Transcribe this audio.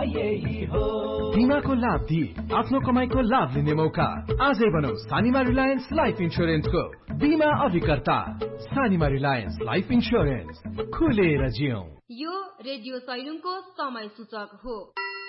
यही हो। बीमाको लाभ दिए आफ्नो कमाईको लाभ लिने मौका। आजै बनाऊ सानिमा रिलायन्स लाइफ इन्स्योरेन्सको बीमा अभिकर्ता। सानिमा रिलायन्स लाइफ इन्स्योरेन्स, खुलेर जियौं। यो रेडियो सैलुङको समय सूचक हो।